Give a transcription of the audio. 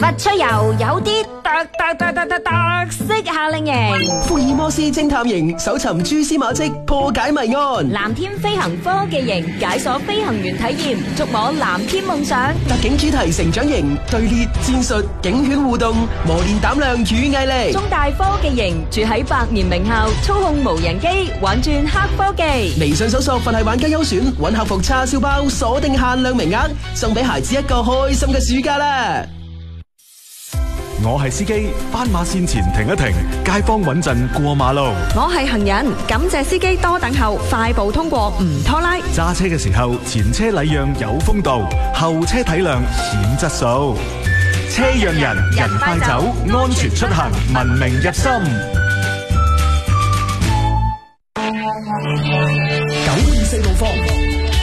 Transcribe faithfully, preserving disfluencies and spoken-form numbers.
佛趣遊有啲特特特特特特色夏令營， 福爾摩斯偵探營搜尋蛛絲馬跡，破解謎案； 藍天飛行科技營解鎖飛行員體驗，觸摸藍天夢想； 特警主題成長營隊列戰術，警犬互動，磨練膽量與毅力； 中大科技營住喺百年名校，操控無人機，玩轉黑科技。 微信搜索佛系玩家優選，搵客服叉燒包，鎖定限量名額，送俾孩子一個開心嘅暑假啦！ 我係司機，斑馬線前停一停，街坊穩陣過馬路。 我係行人，感謝司機多等候，快步通過唔拖拉。 揸車嘅時候，前車禮讓有風度，後車體諒顯質素。車讓人，人快走，安全出行，文明入心。 九二四路況。